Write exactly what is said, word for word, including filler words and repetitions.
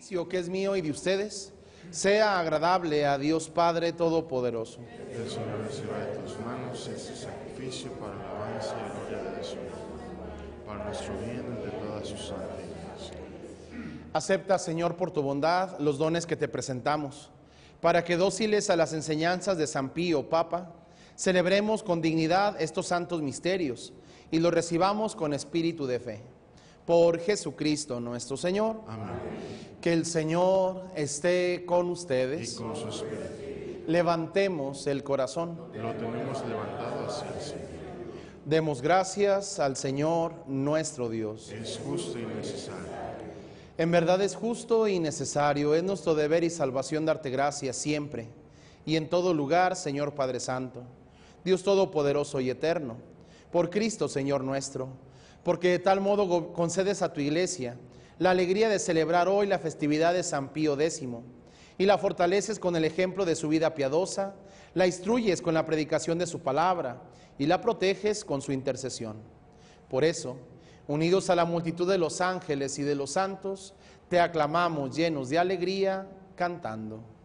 Que es mío y de ustedes, sea agradable a Dios Padre Todopoderoso. El Señor reciba de tus manos este sacrificio para la alabanza y gloria de su nombre, para nuestro bien y de toda su santa iglesia. Acepta, Señor, por tu bondad los dones que te presentamos, para que dóciles a las enseñanzas de San Pío, Papa, celebremos con dignidad estos santos misterios y los recibamos con espíritu de fe. Por Jesucristo nuestro Señor. Amén. Que el Señor esté con ustedes. Y con su espíritu. Levantemos el corazón. Lo tenemos levantado hacia el Señor. Demos gracias al Señor nuestro Dios. Es justo y necesario. En verdad es justo y necesario, es nuestro deber y salvación darte gracias siempre y en todo lugar, Señor Padre Santo, Dios Todopoderoso y Eterno, por Cristo, Señor nuestro, porque de tal modo concedes a tu iglesia la alegría de celebrar hoy la festividad de San Pío décimo, y la fortaleces con el ejemplo de su vida piadosa, la instruyes con la predicación de su palabra, y la proteges con su intercesión. Por eso, unidos a la multitud de los ángeles y de los santos, te aclamamos llenos de alegría, cantando.